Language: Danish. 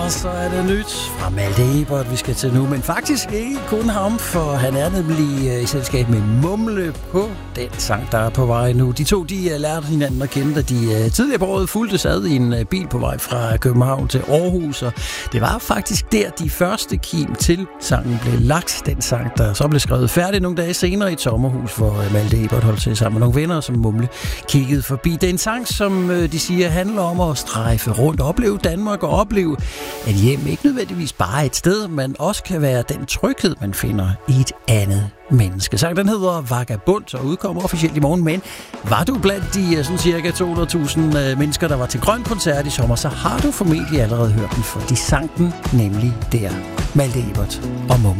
Og så er det nyt fra Malte Ebert, vi skal til nu. Men faktisk ikke kun ham, for han er nemlig i selskab med Mumle på den sang, der er på vej nu. De to, de lærte hinanden at kende, da de tidligere på året fulgtes ad i en bil på vej fra København til Aarhus. Og det var faktisk der, de første kim til sangen blev lagt. Den sang, der så blev skrevet færdig nogle dage senere i et sommerhus, hvor Malte Ebert holdt til sammen med nogle venner, som Mumle kiggede forbi. Det er en sang, som de siger handler om at strejfe rundt, opleve Danmark og opleve, at hjem ikke nødvendigvis bare er et sted, men også kan være den tryghed, man finder i et andet menneske. Sangen, den hedder Vagabond og udkommer officielt i morgen, men var du blandt de sådan cirka 200.000 mennesker, der var til Grøn Koncert i sommer, så har du formentlig allerede hørt den, for de sang den nemlig der. Malte Ebert og Mumle.